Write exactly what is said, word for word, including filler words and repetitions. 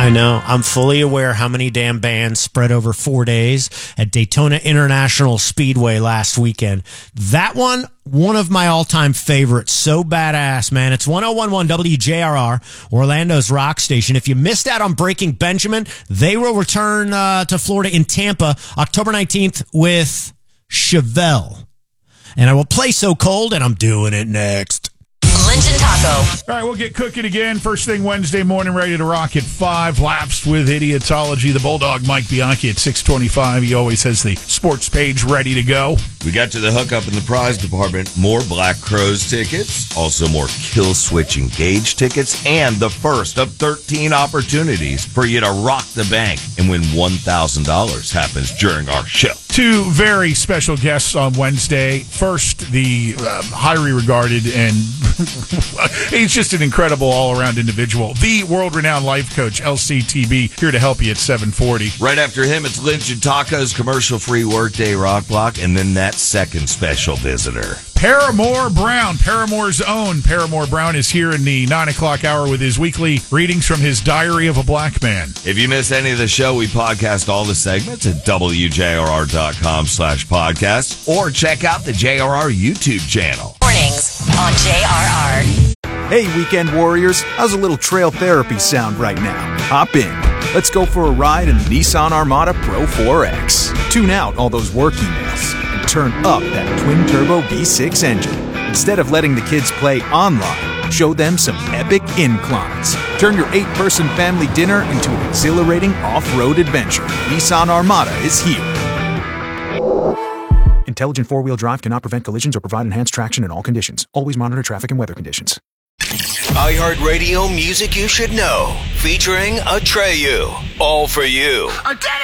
I know. I'm fully aware how many damn bands spread over four days at Daytona International Speedway last weekend. That one, one of my all-time favorites. So badass, man. It's ten eleven W J R R, Orlando's rock station. If you missed out on Breaking Benjamin, they will return uh, to Florida in Tampa October nineteenth with Chevelle. And I will play So Cold, and I'm doing it next. Lynch and Taco. All right, we'll get cooking again. First thing Wednesday morning, ready to rock at five. Lapsed with Idiotology. The Bulldog, Mike Bianchi at six twenty-five. He always has the sports page ready to go. We got to the hookup in the prize department. More Black Crows tickets. Also more Kill Switch Engage tickets. And the first of thirteen opportunities for you to rock the bank and win one thousand dollars happens during our show. Two very special guests on Wednesday. First, the uh, highly regarded and he's just an incredible all-around individual. The world-renowned life coach, L C T B, here to help you at seven forty. Right after him, it's Lynch and Taco's commercial-free Workday Rock Block, and then that second special visitor. Paramore Brown, Paramore's own Paramore Brown, is here in the nine o'clock hour with his weekly readings from his Diary of a Black Man. If you miss any of the show, we podcast all the segments at W J R R dot com slash podcast, or check out the J R R YouTube channel. Mornings on J R R. Hey, weekend warriors, how's a little trail therapy sound right now? Hop in. Let's go for a ride in the Nissan Armada Pro four X. Tune out all those work emails and turn up that twin-turbo V six engine. Instead of letting the kids play online, show them some epic inclines. Turn your eight-person family dinner into an exhilarating off-road adventure. Nissan Armada is here. Intelligent four-wheel drive cannot prevent collisions or provide enhanced traction in all conditions. Always monitor traffic and weather conditions. iHeartRadio music you should know, featuring Atreyu. All for you.